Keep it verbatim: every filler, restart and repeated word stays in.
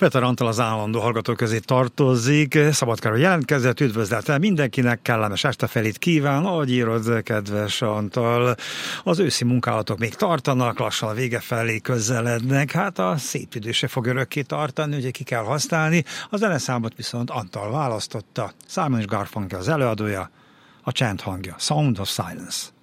Peter Antal az állandó hallgatók közé tartozik. Szabad Károly jelentkezett, üdvözletel mindenkinek, kellemes estefelét kíván, ahogy írod, kedves Antal. Az őszi munkálatok még tartanak, lassan a vége felé közelednek, hát a szép idő se fog örökké tartani, ugye ki kell használni. A zeneszámot viszont Antal választotta, Simon és Garfunkel az előadója, a csend hangja, Sound of Silence.